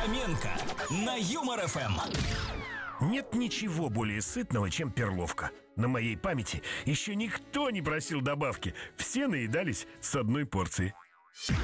Фоменко на Юмор ФМ. Нет ничего более сытного, чем перловка. На моей памяти еще никто не просил добавки. Все наедались с одной порции.